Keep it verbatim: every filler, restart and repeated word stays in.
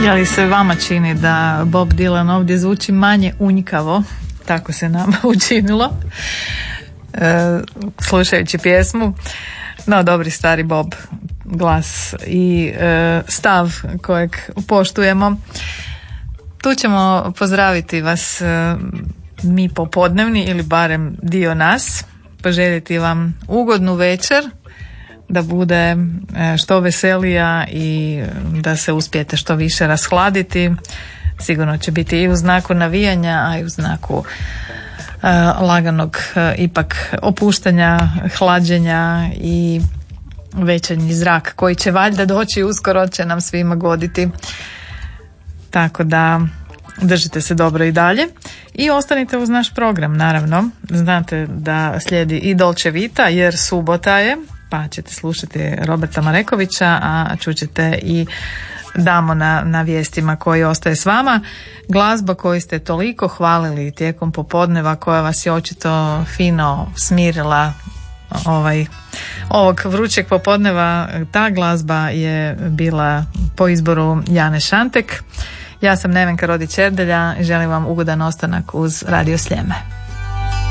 Je li se vama čini da Bob Dylan ovdje zvuči manje unjkavo? Tako se nama učinilo e, slušajući pjesmu. No, dobri stari Bob, glas i e, stav kojeg poštujemo. Tu ćemo pozdraviti vas e, mi popodnevni ili barem dio nas, poželjeti vam ugodnu večer, da bude što veselija i da se uspijete što više rashladiti. Sigurno će biti i u znaku navijanja, a i u znaku uh, laganog uh, ipak opuštanja, hlađenja i večernji zrak koji će valjda doći uskoro, će nam svima goditi. Tako da držite se dobro i dalje i ostanite uz naš program, naravno. Znate da slijedi i Dolce Vita jer subota je, pa ćete slušati Roberta Marekovića, a čućete i Damo na, na vijestima koji ostaje s vama. Glazba koju ste toliko hvalili tijekom popodneva, koja vas je očito fino smirila ovaj, ovog vrućeg popodneva, ta glazba je bila po izboru Jane Šantek. Ja sam Nevenka Rodić Erdelja i želim vam ugodan ostanak uz Radio Sljeme.